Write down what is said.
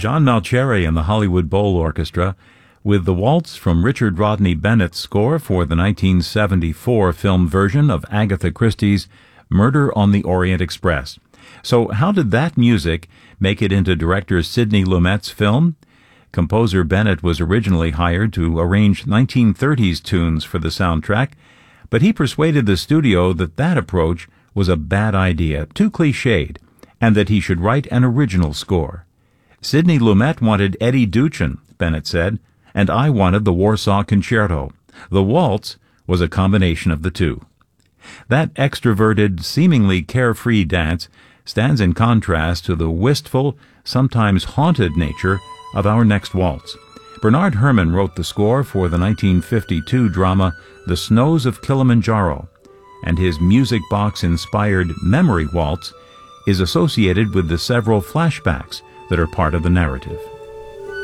John Malcheri and the Hollywood Bowl Orchestra with the waltz from Richard Rodney Bennett's score for the 1974 film version of Agatha Christie's Murder on the Orient Express. So how did that music make it into director Sidney Lumet's film? Composer Bennett was originally hired to arrange 1930s tunes for the soundtrack, but he persuaded the studio that that approach was a bad idea, too cliched, and that he should write an original score. Sidney Lumet wanted Eddie Duchin, Bennett said, and I wanted the Warsaw Concerto. The waltz was a combination of the two. That extroverted, seemingly carefree dance stands in contrast to the wistful, sometimes haunted nature of our next waltz. Bernard Herrmann wrote the score for the 1952 drama The Snows of Kilimanjaro, and his music box-inspired Memory Waltz is associated with the several flashbacks that are part of the narrative.